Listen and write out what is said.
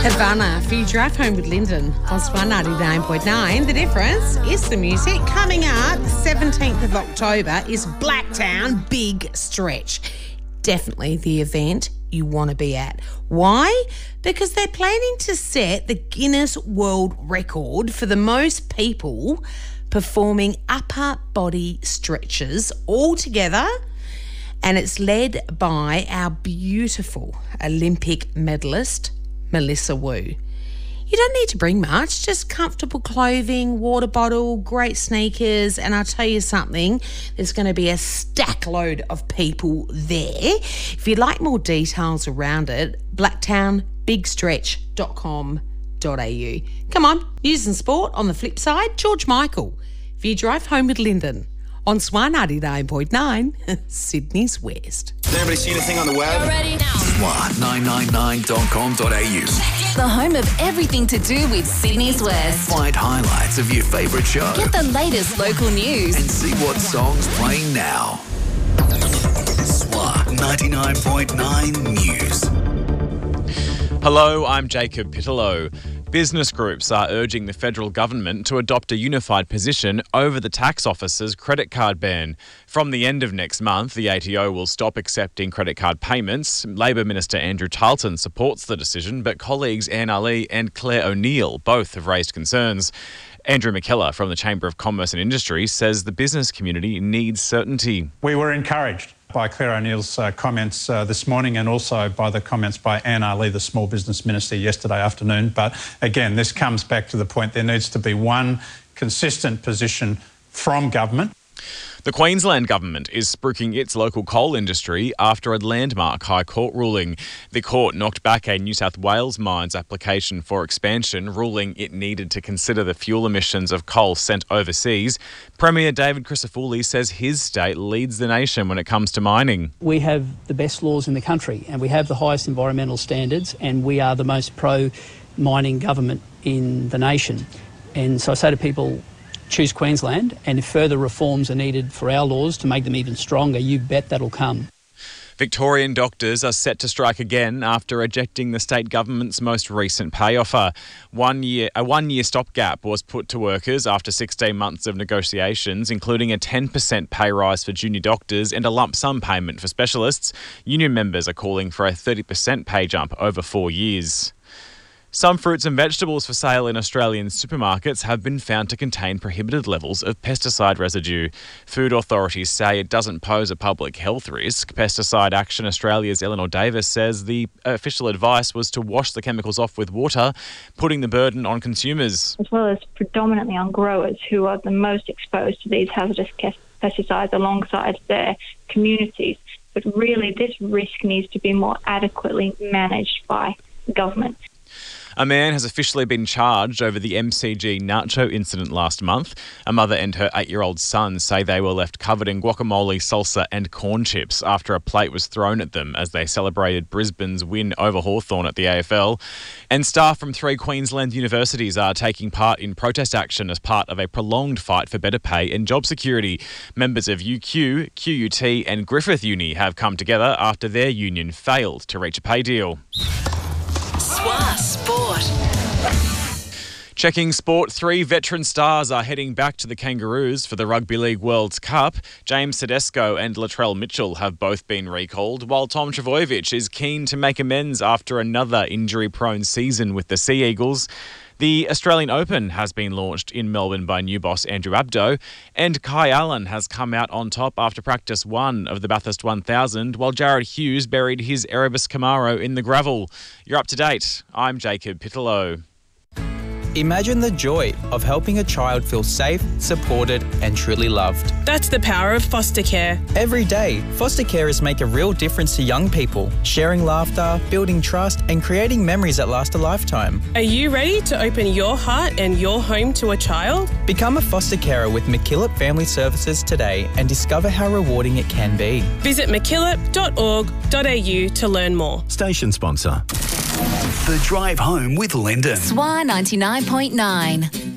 Havana for your drive home with Lyndon on Swan 99.9. The difference is the music. Coming up, 17th of October is Blacktown Big Stretch. Definitely the event you want to be at. Why? Because they're planning to set the Guinness World Record for the most people performing upper body stretches all together. And it's led by our beautiful Olympic medalist, Melissa Wu. You don't need to bring much, just comfortable clothing, water bottle, great sneakers, and I'll tell you something, there's going to be a stack load of people there. If you'd like more details around it, blacktownbigstretch.com.au. Come on, news and sport on the flip side, George Michael. If you drive home with Lyndon on Swan 99.9, Sydney's West. Has anybody seen anything on the web? You're ready now. Swan999.com.au. The home of everything to do with Sydney's West. Find highlights of your favourite show. Get the latest local news. And see what songs playing now. Swan 99.9 News. Hello, I'm Jacob Pitalow. Business groups are urging the federal government to adopt a unified position over the tax office's credit card ban. From the end of next month, the ATO will stop accepting credit card payments. Labor Minister Andrew Tarleton supports the decision, but colleagues Anne Ali and Claire O'Neill both have raised concerns. Andrew McKellar from the Chamber of Commerce and Industry says the business community needs certainty. We were encouraged by Claire O'Neill's comments this morning and also by the comments by Anne Ali, the Small Business Minister, yesterday afternoon. But again, this comes back to the point there needs to be one consistent position from government. The Queensland Government is spruiking its local coal industry after a landmark High Court ruling. The court knocked back a New South Wales mine's application for expansion, ruling it needed to consider the fuel emissions of coal sent overseas. Premier David Crisafulli says his state leads the nation when it comes to mining. We have the best laws in the country and we have the highest environmental standards and we are the most pro-mining government in the nation. And so I say to people, choose Queensland, and if further reforms are needed for our laws to make them even stronger, you bet that'll come. Victorian doctors are set to strike again after rejecting the state government's most recent pay offer. A one-year stopgap was put to workers after 16 months of negotiations, including a 10% pay rise for junior doctors and a lump sum payment for specialists. Union members are calling for a 30% pay jump over 4 years. Some fruits and vegetables for sale in Australian supermarkets have been found to contain prohibited levels of pesticide residue. Food authorities say it doesn't pose a public health risk. Pesticide Action Australia's Eleanor Davis says the official advice was to wash the chemicals off with water, putting the burden on consumers. As well as predominantly on growers who are the most exposed to these hazardous pesticides alongside their communities. But really this risk needs to be more adequately managed by government. A man has officially been charged over the MCG nacho incident last month. A mother and her 8-year-old son say they were left covered in guacamole, salsa and corn chips after a plate was thrown at them as they celebrated Brisbane's win over Hawthorn at the AFL. And staff from 3 Queensland universities are taking part in protest action as part of a prolonged fight for better pay and job security. Members of UQ, QUT and Griffith Uni have come together after their union failed to reach a pay deal. Swan Sport. Checking sport, 3 veteran stars are heading back to the Kangaroos for the Rugby League World Cup. James Tedesco and Latrell Mitchell have both been recalled, while Tom Trbojevic is keen to make amends after another injury-prone season with the Sea Eagles. The Australian Open has been launched in Melbourne by new boss Andrew Abdo, and Kai Allen has come out on top after practice 1 of the Bathurst 1000, while Jared Hughes buried his Erebus Camaro in the gravel. You're up to date. I'm Jacob Pitalow. Imagine the joy of helping a child feel safe, supported and truly loved. That's the power of foster care. Every day, foster carers make a real difference to young people, sharing laughter, building trust and creating memories that last a lifetime. Are you ready to open your heart and your home to a child? Become a foster carer with MacKillop Family Services today and discover how rewarding it can be. Visit mackillop.org.au to learn more. Station sponsor. The Drive Home with Lyndon. Swan 99.9.